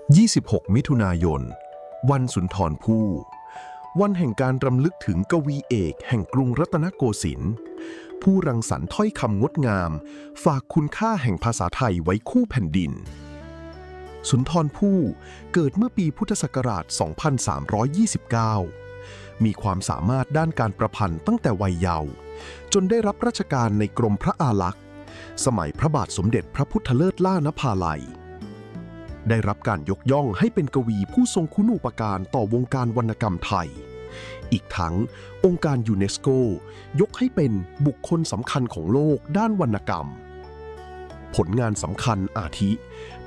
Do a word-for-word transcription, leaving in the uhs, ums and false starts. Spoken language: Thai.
ยี่สิบหก มิถุนายน วันสุนทรภู่ วันแห่งการรำลึกถึงกวีเอกแห่งกรุงรัตนโกสินทร์ผู้รังสรรค์ถ้อยคำงดงามฝากคุณค่าแห่งภาษาไทยไว้คู่แผ่นดิน สุนทรภู่เกิดเมื่อปีพุทธศักราช สองพันสามร้อยยี่สิบเก้า มีความสามารถด้านการประพันธ์ตั้งแต่วัยเยาว์จนได้รับราชการในกรมพระอารักษ์สมัยพระบาทสมเด็จพระพุทธเลิศล่านภาลัยได้รับการยกย่องให้เป็นกวีผู้ทรงคุณูปการต่อวงการวรรณกรรมไทยอีกทั้งองค์การยูเนสโกยกให้เป็นบุคคลสำคัญของโลกด้านวรรณกรรมผลงานสำคัญอาทิ